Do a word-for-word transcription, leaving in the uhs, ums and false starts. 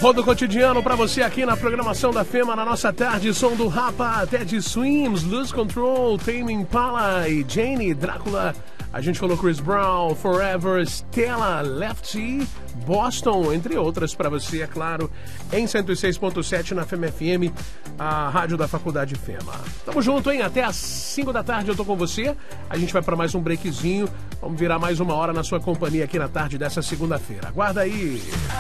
Rodo cotidiano pra você aqui na programação da Fema, na nossa tarde. Som do Rapa, Ted Swims, Lose Control, Tame Impala e Jane Drácula. A gente falou Chris Brown, Forever, Stella, Lefty, Boston, entre outras pra você, é claro, em cento e seis ponto sete na Fema F M, a rádio da Faculdade Fema. Tamo junto, hein? Até às cinco da tarde eu tô com você. A gente vai pra mais um breakzinho. Vamos virar mais uma hora na sua companhia aqui na tarde dessa segunda-feira. Aguarda aí.